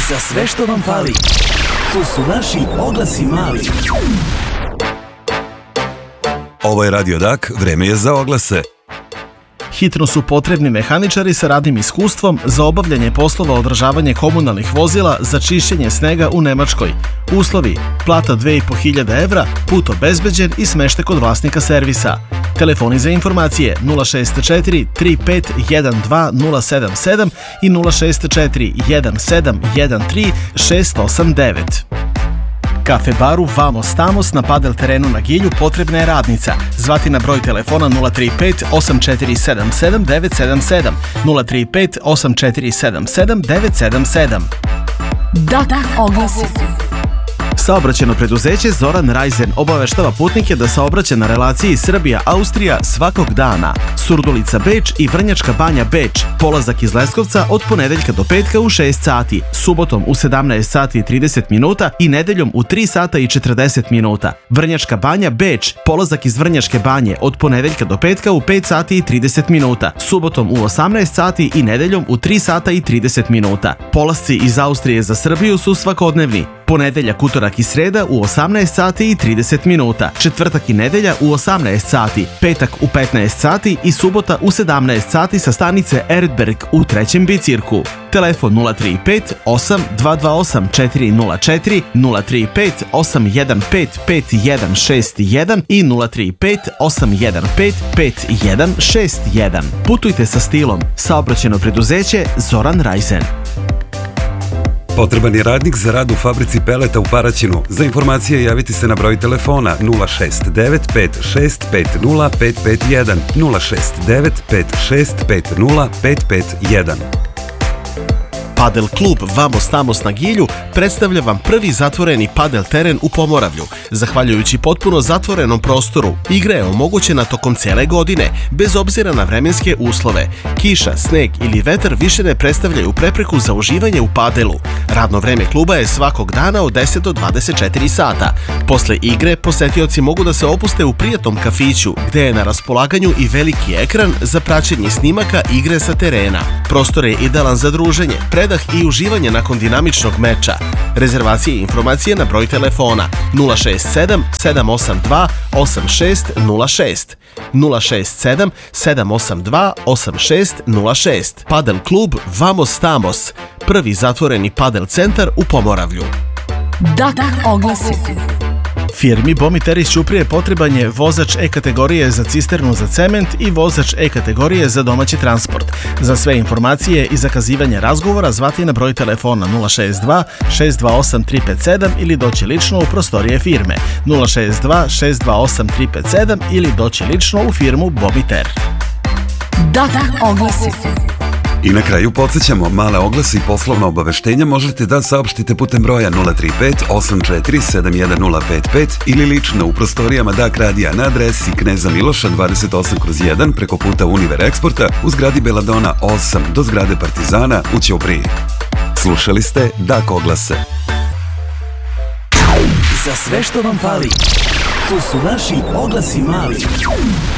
Za sve što vam fali, tu su naši oglasi mali. Ovo je Radio Dak, vreme je za oglase. Hitno su potrebni mehaničari sa radnim iskustvom za obavljanje poslova održavanja komunalnih vozila za čišćenje snega u Nemačkoj. Uslovi: plata 2500 evra, put obezbeđen i smeštaj kod vlasnika servisa. Telefoni za informacije 064 35 12 077 i 064 1713 689. Kafe baru Vamos Tamos na padel terenu na Gilju potrebna je radnica. Zvati na broj telefona 035 8477 977 035 8477 977. Da, oglasi. Saobraćajno preduzeće Zoran Rajzen obaveštava putnike da saobraća na relaciji Srbija-Austrija svakog dana. Surdulica Beč i Vrnjačka Banja Beč. Polazak iz Leskovca od ponedeljka do petka u 6 sati, subotom u 17 sati i 30 minuta i nedeljom u 3 sata i 40 minuta. Vrnjačka Banja Beč. Polazak iz Vrnjačke Banje od ponedeljka do petka u 5 sati i 30 minuta, subotom u 18 sati i nedeljom u 3 sata i 30 minuta. Polasci iz Austrije za Srbiju su svakodnevni. Ponedeljak, utorak i sreda u 18 sati i 30 minuta, četvrtak i nedelja u 18 sati, petak u 15 sati i subota u 17 sati sa stanice Erdberg u trećem bicirku. Telefon 035 8228 404, 035 815 5161 i 035 815 5161. Putujte sa stilom. Saobraćajno preduzeće Zoran Rajzen. Potreban je radnik za rad u fabrici peleta u Paraćinu. Za informacije javiti se na broj telefona 069 5650 551, 069 5650 551. Padel klub Vamos Tamos na Gilju predstavlja vam prvi zatvoreni padel teren u Pomoravlju. Zahvaljujući potpuno zatvorenom prostoru, igra je omogućena tokom cijele godine, bez obzira na vremenske uslove. Kiša, sneg ili vetar više ne predstavljaju prepreku za uživanje u padelu. Radno vreme kluba je svakog dana od 10 do 24 sata. Posle igre, posetioci mogu da se opuste u prijatnom kafiću, gde je na raspolaganju i veliki ekran za praćenje snimaka igre sa terena. Prostor je idealan za druženje, predah i uživanje nakon dinamičnog meča. Rezervacije i informacije na broj telefona 067 782 8606, 067 782 8606. Padel klub Vamos Tamos, prvi zatvoreni padel centar u Pomoravlju. Da, oglasi. Firmi Bomiter iz Ćuprije potreban je vozač E-kategorije za cisternu za cement i vozač E-kategorije za domaći transport. Za sve informacije i zakazivanje razgovora zvati na broj telefona 062 628 357 ili doći lično u prostorije firme 062 628 357 ili doći lično u firmu Bomiter. Da, oglasi. I na kraju podsjećamo, male oglase i poslovna obaveštenja možete da saopštite putem broja 035 84 71055 ili lično u prostorijama Dak radija na adresi Kneza Miloša 28/1 preko puta Univer Eksporta u zgradi Beladona 8 do zgrade Partizana u Ćupriji. Slušali ste Dak oglase. Za sve što vam fali, tu su naši oglasi mali.